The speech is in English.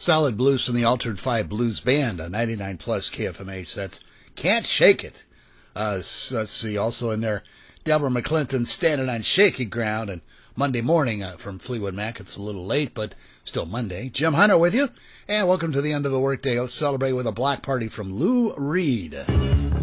Solid Blues from the Altered Five Blues Band on 99 plus KFMH. That's Can't Shake It. Let's see, also in there, Delbert McClinton, Standing on Shaky Ground, and Monday Morning from Fleetwood Mac. It's a little late, but still Monday. Jim Hunter with you, and welcome to the end of the workday. Let's celebrate with a block party from Lou Reed.